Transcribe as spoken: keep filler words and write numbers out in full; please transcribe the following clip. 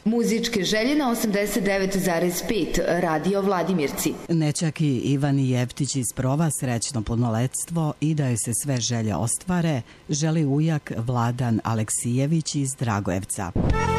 Muzičke želje na osamdeset devet zarez pet Radio Vladimirci. Nećaki Ivani Jeftić iz Prova srećno punoletstvo i da joj se sve želje ostvare, želi ujak Vladan Aleksijević iz Dragojevca.